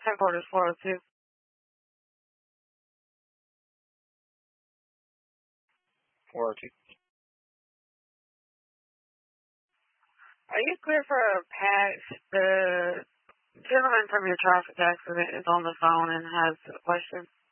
Headquarters 402. Are you clear for a patch? The gentleman from your traffic accident is on the phone and has a question.